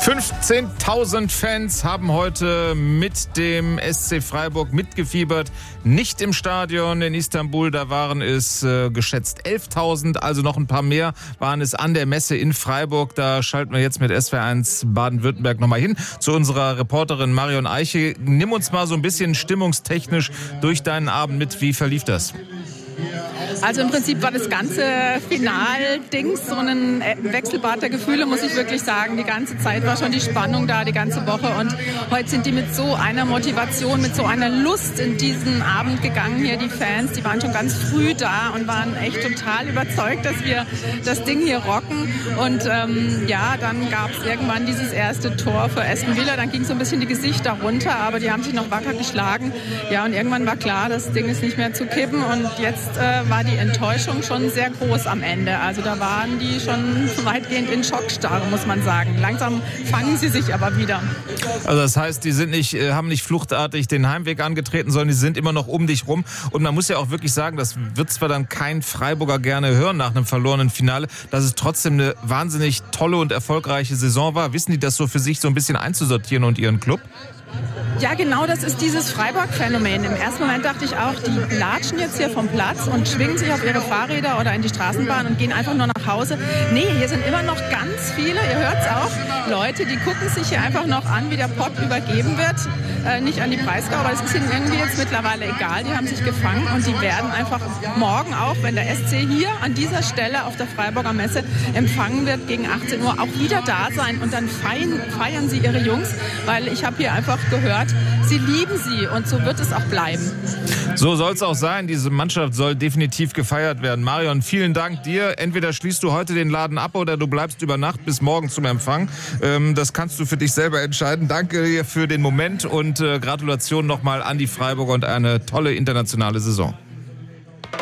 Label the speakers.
Speaker 1: 15.000 Fans haben heute mit dem SC Freiburg mitgefiebert. Nicht im Stadion in Istanbul, da waren es geschätzt 11.000, also noch ein paar mehr waren es an der Messe in Freiburg. Da schalten wir jetzt mit SWR1 Baden-Württemberg nochmal hin zu unserer Reporterin Marion Eiche. Nimm uns mal so ein bisschen stimmungstechnisch durch deinen Abend mit. Wie verlief das?
Speaker 2: Also im Prinzip war das ganze Final-Dings so ein Wechselbad der Gefühle, muss ich wirklich sagen. Die ganze Zeit war schon die Spannung da, die ganze Woche. Und heute sind die mit so einer Motivation, mit so einer Lust in diesen Abend gegangen hier, die Fans. Die waren schon ganz früh da und waren echt total überzeugt, dass wir das Ding hier rocken. Und dann gab es irgendwann dieses erste Tor für Aston Villa. Dann ging so ein bisschen die Gesichter runter, aber die haben sich noch wacker geschlagen. Ja, und irgendwann war klar, das Ding ist nicht mehr zu kippen. Und jetzt war die Enttäuschung schon sehr groß am Ende. Also da waren die schon weitgehend in Schockstarre, muss man sagen. Langsam fangen sie sich aber wieder.
Speaker 1: Also das heißt, die sind haben nicht fluchtartig den Heimweg angetreten, sondern die sind immer noch um dich rum. Und man muss ja auch wirklich sagen, das wird zwar dann kein Freiburger gerne hören nach einem verlorenen Finale, dass es trotzdem eine wahnsinnig tolle und erfolgreiche Saison war. Wissen die das so für sich so ein bisschen einzusortieren und ihren Club?
Speaker 2: Ja, genau, das ist dieses Freiburg-Phänomen. Im ersten Moment dachte ich auch, die latschen jetzt hier vom Platz und schwingen sich auf ihre Fahrräder oder in die Straßenbahn und gehen einfach nur nach Hause. Nee, hier sind immer noch ganz viele, ihr hört es auch, Leute, die gucken sich hier einfach noch an, wie der Pott übergeben wird. Nicht an die Breisgau, aber es ist ihnen irgendwie jetzt mittlerweile egal. Die haben sich gefangen und die werden einfach morgen auch, wenn der SC hier an dieser Stelle auf der Freiburger Messe empfangen wird, gegen 18 Uhr auch wieder da sein und dann feiern sie ihre Jungs, weil ich habe hier einfach gehört, sie lieben sie und so wird es auch bleiben.
Speaker 1: So soll es auch sein. Diese Mannschaft soll definitiv gefeiert werden. Marion, vielen Dank dir. Entweder schließt du heute den Laden ab oder du bleibst über Nacht bis morgen zum Empfang. Das kannst du für dich selber entscheiden. Danke dir für den Moment und Gratulation nochmal an die Freiburger und eine tolle internationale Saison.